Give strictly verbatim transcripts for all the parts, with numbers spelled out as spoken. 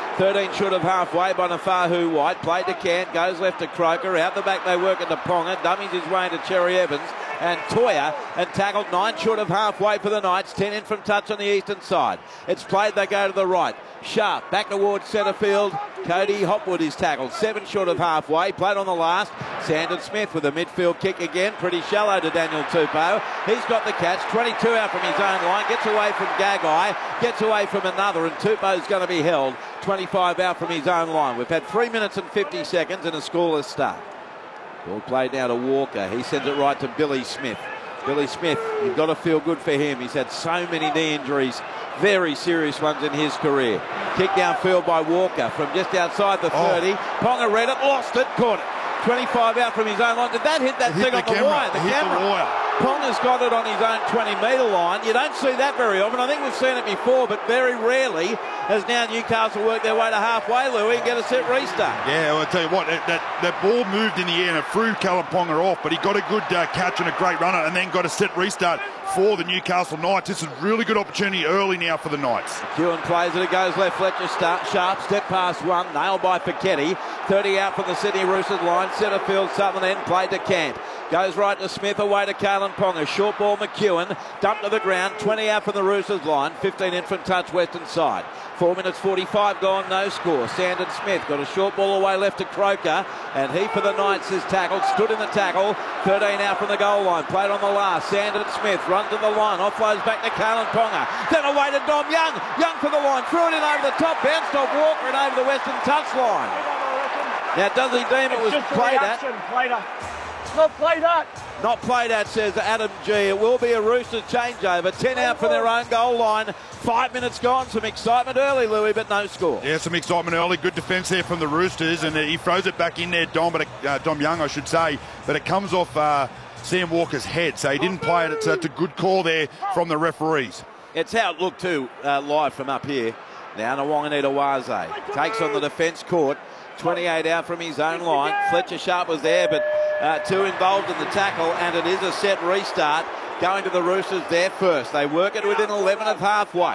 thirteen short of halfway by Nafahu White. Played to Kent, goes left to Croker. Out the back they work into Ponga. Dummies his way into Cherry Evans and Toya, and tackled nine short of halfway for the Knights. ten in from touch on the eastern side. It's played, they go to the right. Sharp back towards centre field. Cody Hopwood is tackled. Seven short of halfway. Played on the last. Sandon Smith with a midfield kick again. Pretty shallow to Daniel Tupou. He's got the catch. twenty-two out from his own line. Gets away from Gagai. Gets away from another. And Tupou's going to be held. twenty-five out from his own line. We've had three minutes and fifty seconds and a scoreless start. Ball played now to Walker. He sends it right to Billy Smith. Billy Smith, you've got to feel good for him. He's had so many knee injuries, very serious ones in his career. Kick downfield by Walker from just outside the thirty. Oh. Ponga read it, lost it, caught it. twenty-five out from his own line. Did that hit that hit thing on the, the wire? The hit camera. The wire. Ponga's got it on his own twenty metre line. You don't see that very often. I think we've seen it before, but very rarely has now Newcastle worked their way to halfway, Louis, and get a set restart. Yeah, well, I'll tell you what, that, that, that ball moved in the air and it threw Callum Ponga off, but he got a good uh, catch and a great runner and then got a set restart for the Newcastle Knights. This is a really good opportunity early now for the Knights. Kewen plays it, it goes left, Fletcher start, Sharp, step past one, nailed by Fichetti. thirty out from the Sydney Roosters line, centre field, Southern end, played to Camp. Goes right to Smith, away to Kalen Ponga. Short ball, McEwen, dumped to the ground, twenty out from the Roosters line, fifteen in from touch, western side. four minutes forty-five gone, no score. Sandon Smith got a short ball away left to Croker, and he for the Knights is tackled, stood in the tackle, thirteen out from the goal line, played on the last. Sandon Smith runs to the line, offloads back to Kalen Ponga, then away to Dom Young. Young for the line, threw it in over the top, bounced off Walker and over the western touch line. Now, does he deem it was played at? Played at. Not played at. Not played at, says Adam G. It will be a Roosters changeover. ten out from their own goal line. Five minutes gone. Some excitement early, Louis, but no score. Yeah, some excitement early. Good defence there from the Roosters, and he throws it back in there, Dom, but it, uh, Dom Young, I should say, but it comes off uh, Sam Walker's head, so he didn't play it. It's, uh, it's a good call there from the referees. It's how it looked too, uh, live from up here. Now Nwanganita Waze takes on the defence court. twenty-eight out from his own line. Fletcher Sharp was there, but uh, two involved in the tackle, and it is a set restart. Going to the Roosters there first. They work it within eleven of halfway.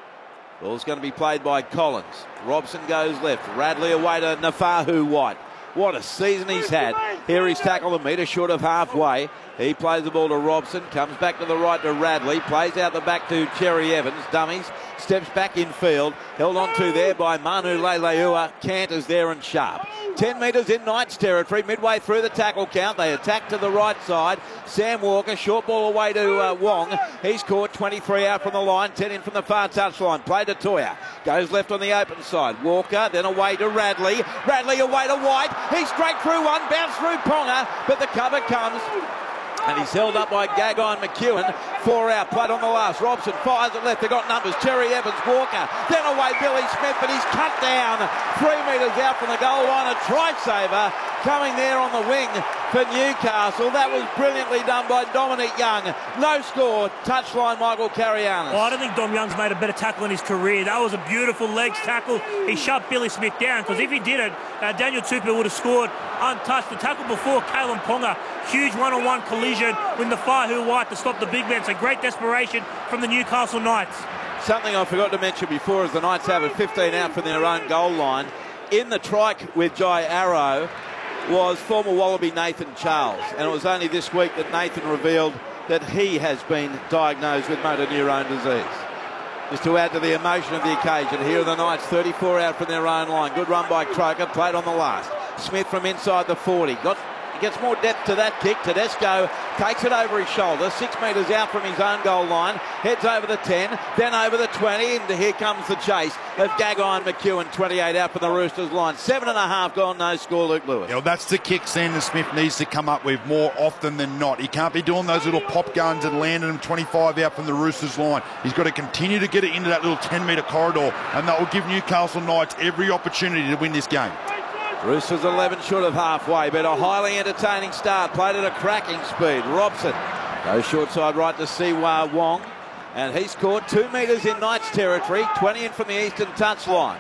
Ball's going to be played by Collins. Robson goes left. Radley away to Nafahu White. What a season he's had. Here he's tackled a metre short of halfway. He plays the ball to Robson, comes back to the right to Radley, plays out the back to Cherry Evans, dummies, steps back in field, held on to there by Manu Leilua, Canters there and Sharp. ten metres in Knights territory, midway through the tackle count, they attack to the right side. Sam Walker, short ball away to uh, Wong. He's caught, twenty-three out from the line, ten in from the far touchline. Play to Toya, goes left on the open side. Walker, then away to Radley. Radley away to White. He's straight through one, bounced through Ponga, but the cover comes. And he's held up by Gagai and McEwen. Four out, played on the last. Robson fires it left. They got numbers. Cherry Evans, Walker. Then away Billy Smith, but he's cut down. Three metres out from the goal line. A try saver coming there on the wing for Newcastle. That was brilliantly done by Dominic Young. No score. Touchline Michael Carianis. Oh, I don't think Dom Young's made a better tackle in his career. That was a beautiful legs tackle. He shut Billy Smith down, because if he didn't, uh, Daniel Tupou would have scored untouched. The tackle before, Kalen Ponga. Huge one-on-one collision with Nafahu White to stop the big man. So great desperation from the Newcastle Knights. Something I forgot to mention before is the Knights have it fifteen out from their own goal line. In the trike with Jai Arrow was former Wallaby Nathan Charles, and it was only this week that Nathan revealed that he has been diagnosed with motor neurone disease. Just to add to the emotion of the occasion, here are the Knights, thirty-four out from their own line. Good run by Croker, played on the last. Smith from inside the forty. Got Gets more depth to that kick. Tedesco takes it over his shoulder, six metres out from his own goal line, heads over the ten, then over the twenty, and here comes the chase of Gagai and McEwen, twenty-eight out from the Roosters line. Seven and a half gone, no score, Luke Lewis. Yeah, well, that's the kick Sandon Smith needs to come up with more often than not. He can't be doing those little pop guns and landing them twenty-five out from the Roosters line. He's got to continue to get it into that little ten metre corridor, and that will give Newcastle Knights every opportunity to win this game. Roosters eleven short of halfway, but a highly entertaining start. Played at a cracking speed. Robson goes short side right to Siwa Wong, and he's caught two metres in Knights territory, twenty in from the eastern touchline.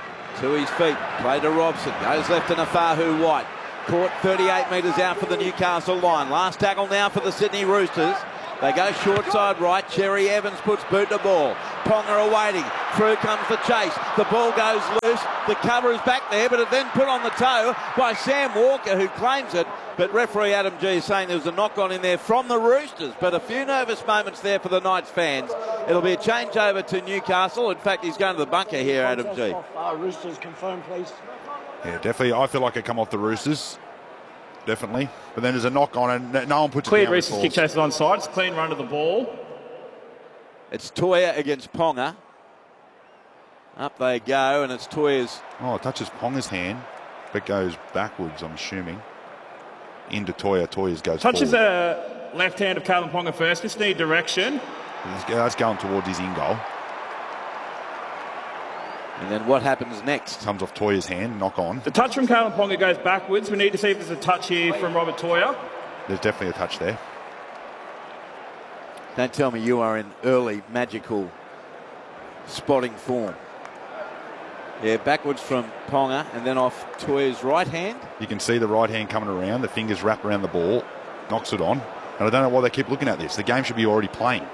To his feet, played to Robson, goes left to Nafahu White. Caught thirty-eight metres out for the Newcastle line. Last tackle now for the Sydney Roosters. They go short side right. Cherry Evans puts boot to ball. Ponga awaiting. through comes the chase. The ball goes loose. The cover is back there, but it then put on the toe by Sam Walker, who claims it. But referee Adam G is saying there was a knock-on in there from the Roosters. But a few nervous moments there for the Knights fans. It'll be a change over to Newcastle. In fact, he's going to the bunker here, Adam G. Uh, Roosters, confirm, please. Yeah, definitely. I feel like it come off the Roosters. Definitely. But then there's a knock on and no one puts Cleared it down. Roosters kick chases onside. It's a clean run to the ball. It's Toya against Ponga. Up they go, and it's Toya's. Oh, it touches Ponga's hand, but goes backwards, I'm assuming. Into Toya. Toya's goes Touches forward. the left hand of Kalyn Ponga first. Just need direction. That's going towards his in goal. And then what happens next? Comes off Toya's hand, knock on. The touch from Kalyn Ponga goes backwards. We need to see if there's a touch here from Robert Toya. There's definitely a touch there. Don't tell me you are in early magical spotting form. Yeah, backwards from Ponga and then off Toya's right hand. You can see the right hand coming around, the fingers wrapped around the ball, knocks it on. And I don't know why they keep looking at this. The game should be already playing.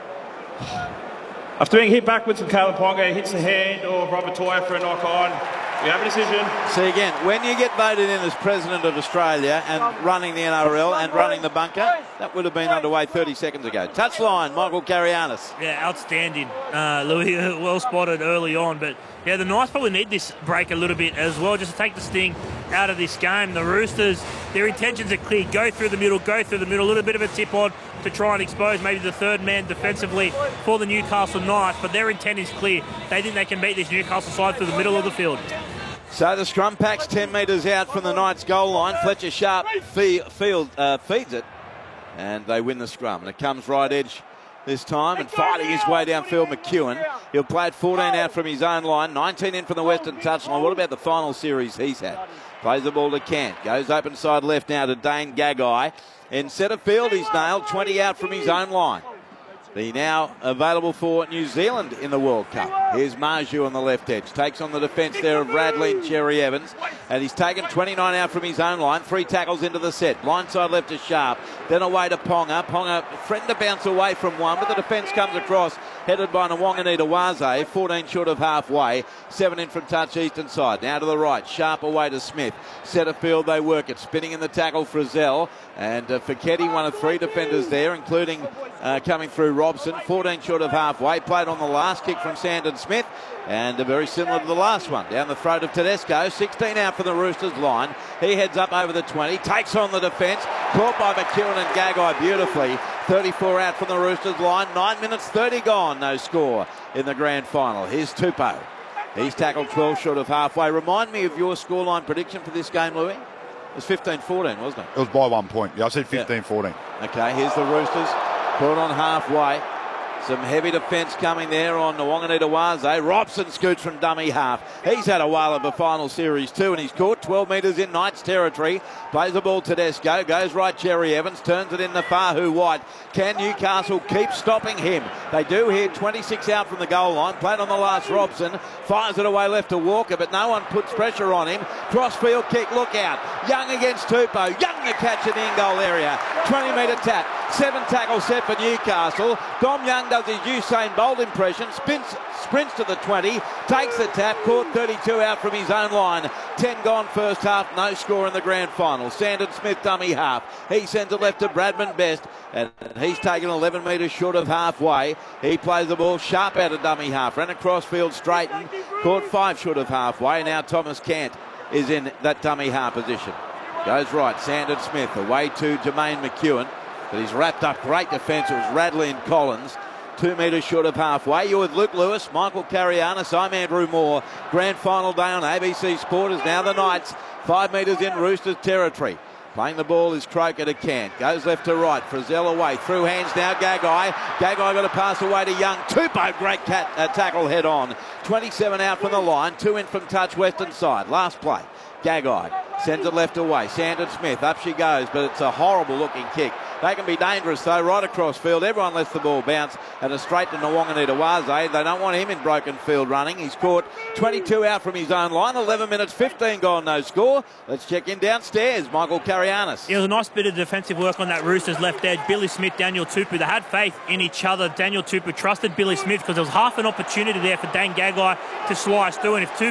After being hit backwards from Kalyn Ponga, he hits the hand of Robert Toya for a knock on. We have a decision. See again, when you get voted in as President of Australia and running the N R L and running the bunker, that would have been underway thirty seconds ago. Touchline, Michael Carianis. Yeah, outstanding. Uh, Louis, well spotted early on. But, yeah, the Knights probably need this break a little bit as well, just to take the sting out of this game. The Roosters, their intentions are clear. Go through the middle, go through the middle. A little bit of a tip on to try and expose maybe the third man defensively for the Newcastle Knights. But their intent is clear. They think they can beat this Newcastle side through the middle of the field. So the scrum pack's ten metres out from the Knights goal line. Fletcher Sharp fee, field, uh, feeds it, and they win the scrum. And it comes right edge this time, and fighting his way downfield, McEwen. He'll play it fourteen out from his own line, nineteen in from the Western touchline. What about the final series he's had? Plays the ball to Kent. Goes open side left now to Dane Gagai. In centre field, he's nailed, twenty out from his own line. The now available for New Zealand in the World Cup. Here's Marju on the left edge. Takes on the defence there of Bradley and Cherry Evans. And he's taken twenty-nine out from his own line. Three tackles into the set. Blindside left to Sharp. Then away to Ponga. Ponga threatened to bounce away from one, but the defence comes across. Headed by Nwanganita Waze. fourteen short of halfway. Seven in from touch eastern side. Now to the right. Sharp away to Smith. Centre field they work it. Spinning in the tackle Frizzell. And uh, Fiketti, one of three defenders there, including uh, coming through Robson. fourteen short of halfway. Played on the last kick from Sandon Smith. And uh, very similar to the last one. Down the throat of Tedesco. sixteen out for the Roosters line. He heads up over the twenty. Takes on the defence. Caught by McEwen and Gagai beautifully. thirty-four out from the Roosters line. nine minutes thirty gone. No score in the grand final. Here's Tupou. He's tackled twelve short of halfway. Remind me of your scoreline prediction for this game, Louis. It was fifteen fourteen, wasn't it? It was by one point. Yeah, I said fifteen fourteen. Yeah. Okay, here's the Roosters. Caught on halfway. Some heavy defence coming there on Nwanganita Waze. Robson scoots from dummy half. He's had a whale of a final series too, and he's caught twelve metres in Knights territory. Plays the ball to Tedesco. Goes right Cherry Evans. Turns it in the Fahu White. Can Newcastle keep stopping him? They do here. twenty-six out from the goal line. Played on the last Robson. Fires it away left to Walker, but no one puts pressure on him. Crossfield kick. Look out. Young against Tupou. Young to catch in the in-goal area. twenty metre tap. Seven tackle set for Newcastle. Dom Young does his Usain Bolt impression, spins, sprints to the twenty, takes the tap, caught thirty-two out from his own line. ten gone first half, no score in the grand final. Sandon Smith dummy half. He sends it left to Bradman Best, and he's taken eleven metres short of halfway. He plays the ball sharp out of dummy half, ran across field, straightened, caught five short of halfway. Now Thomas Cant is in that dummy half position. Goes right, Sandon Smith away to Jermaine McEwen. But he's wrapped up great defence. It was Radley and Collins. Two metres short of halfway. You're with Luke Lewis, Michael Carianis. I'm Andrew Moore. Grand final day on A B C Sport is now the Knights. Five metres in Roosters territory. Playing the ball is Croker to Cant. Goes left to right. Frizzell away. Through hands now Gagai. Gagai got to pass away to Young. Tupou, great cat, uh, tackle head on. twenty-seven out from the line. Two in from touch western side. Last play. Gagai sends it left away. Sandon Smith, up she goes, but it's a horrible looking kick. They can be dangerous, though, right across field. Everyone lets the ball bounce and a straight to Nwanganitawase. They don't want him in broken field running. He's caught twenty-two out from his own line. eleven minutes, fifteen gone, no score. Let's check in downstairs. Michael Carianis. It was a nice bit of defensive work on that Roosters left edge. Billy Smith, Daniel Tupu, they had faith in each other. Daniel Tupu trusted Billy Smith because there was half an opportunity there for Dan Gagai to slice through, and if Tupu